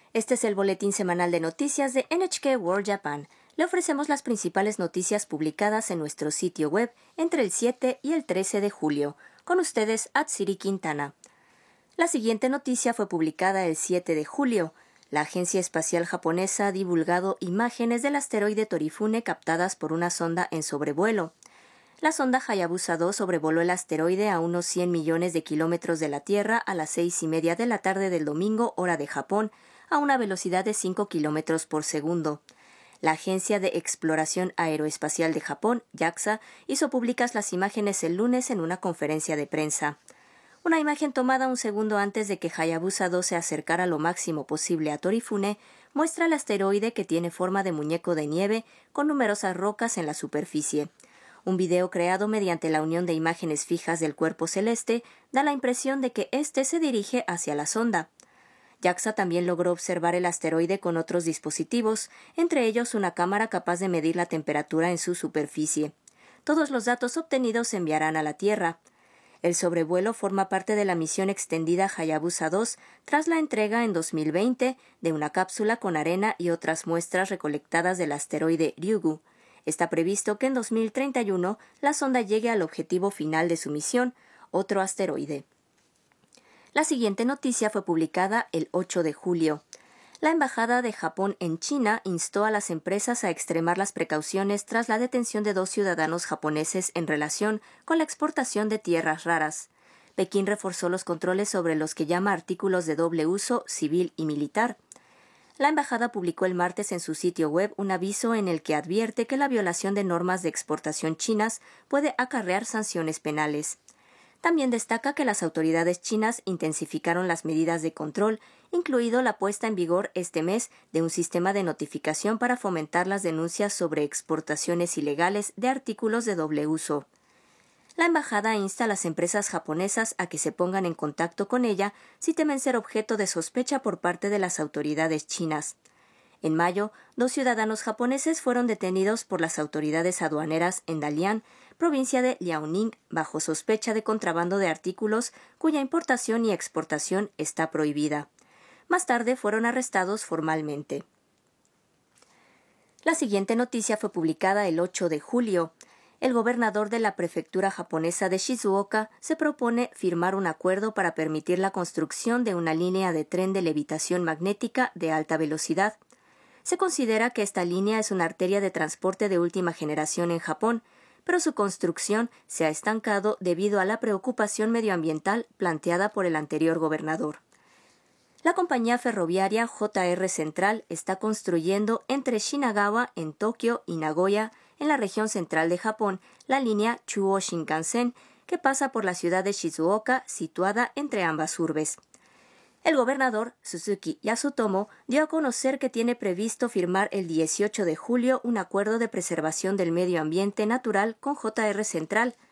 Este es el boletín semanal de noticias de NHK World Japan. Le ofrecemos las principales noticias publicadas en nuestro sitio web entre el 7 y el 13 de julio. Con ustedes, Atsiri Quintana. La siguiente noticia fue publicada el 7 de julio. La Agencia Espacial Japonesa ha divulgado imágenes del asteroide Torifune captadas por una sonda en sobrevuelo. La sonda Hayabusa 2 sobrevoló el asteroide a unos 100 millones de kilómetros de la Tierra a las 6:30 de la tarde del domingo, hora de Japón, a una velocidad de 5 kilómetros por segundo. La Agencia de Exploración Aeroespacial de Japón, JAXA, hizo públicas las imágenes el lunes en una conferencia de prensa. Una imagen tomada un segundo antes de que Hayabusa 2 se acercara lo máximo posible a Torifune muestra el asteroide que tiene forma de muñeco de nieve con numerosas rocas en la superficie. Un video creado mediante la unión de imágenes fijas del cuerpo celeste da la impresión de que éste se dirige hacia la sonda. JAXA también logró observar el asteroide con otros dispositivos, entre ellos una cámara capaz de medir la temperatura en su superficie. Todos los datos obtenidos se enviarán a la Tierra. El sobrevuelo forma parte de la misión extendida Hayabusa 2 tras la entrega en 2020 de una cápsula con arena y otras muestras recolectadas del asteroide Ryugu. Está previsto que en 2031 la sonda llegue al objetivo final de su misión, otro asteroide. La siguiente noticia fue publicada el 8 de julio. La Embajada de Japón en China instó a las empresas a extremar las precauciones tras la detención de 2 ciudadanos japoneses en relación con la exportación de tierras raras. Pekín reforzó los controles sobre los que llama artículos de doble uso civil y militar. La embajada publicó el martes en su sitio web un aviso en el que advierte que la violación de normas de exportación chinas puede acarrear sanciones penales. También destaca que las autoridades chinas intensificaron las medidas de control, incluido la puesta en vigor este mes de un sistema de notificación para fomentar las denuncias sobre exportaciones ilegales de artículos de doble uso. La embajada insta a las empresas japonesas a que se pongan en contacto con ella si temen ser objeto de sospecha por parte de las autoridades chinas. En mayo, 2 ciudadanos japoneses fueron detenidos por las autoridades aduaneras en Dalian, provincia de Liaoning, bajo sospecha de contrabando de artículos cuya importación y exportación está prohibida. Más tarde fueron arrestados formalmente. La siguiente noticia fue publicada el 8 de julio. El gobernador de la prefectura japonesa de Shizuoka se propone firmar un acuerdo para permitir la construcción de una línea de tren de levitación magnética de alta velocidad. Se considera que esta línea es una arteria de transporte de última generación en Japón, pero su construcción se ha estancado debido a la preocupación medioambiental planteada por el anterior gobernador. La compañía ferroviaria JR Central está construyendo entre Shinagawa, en Tokio, y Nagoya, en la región central de Japón, la línea Chuo Shinkansen, que pasa por la ciudad de Shizuoka, situada entre ambas urbes. El gobernador, Suzuki Yasutomo, dio a conocer que tiene previsto firmar el 18 de julio un acuerdo de preservación del medio ambiente natural con JR Central,